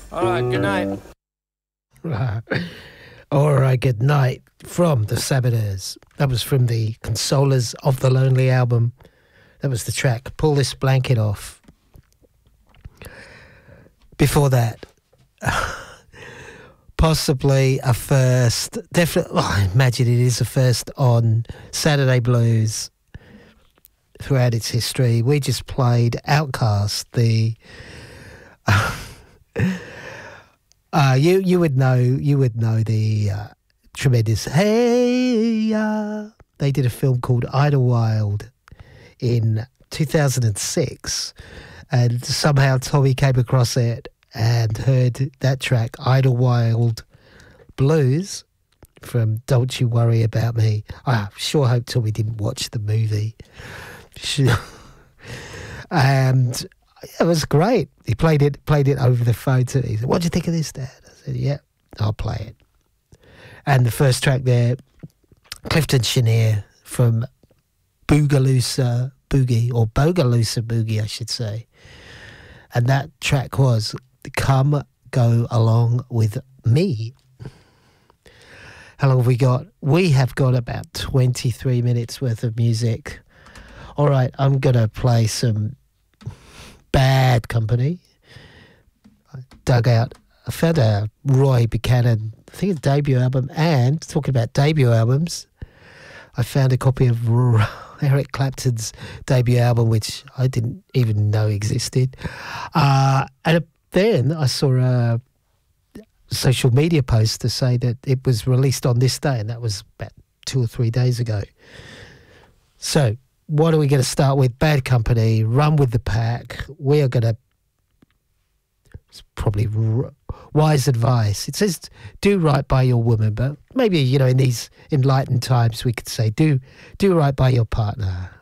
All right, good night. All right, good night from the Saboteurs. That was from the Consolers of the Lonely album. That was the track Pull This Blanket Off. Before that, possibly a first, definitely, I imagine it is a first on Saturday Blues throughout its history. We just played Outcast, the you would know the tremendous Hey they did a film called Idlewild in 2006, and somehow Tommy came across it and heard that track Idlewild Blues from Don't You Worry About Me. I sure hope Tommy didn't watch the movie. And it was great. He played it over the phone to me. He said, "What do you think of this, Dad?" I said, "Yeah, I'll play it." And the first track there, Clifton Chenier from Boogaloosa Boogie, or Bogaloosa Boogie, I should say. And that track was Come Go Along With Me. How long have we got? We have got about 23 minutes worth of music. All right, I'm going to play some Bad Company. I found a Roy Buchanan, I think it's debut album, and talking about debut albums, I found a copy of Eric Clapton's debut album, which I didn't even know existed. And then I saw a social media post to say that it was released on this day, and that was about 2 or 3 days ago. So what are we going to start with? Bad Company, Run With The Pack. We are going to, it's probably wise advice. It says do right by your woman, but maybe, in these enlightened times we could say do right by your partner.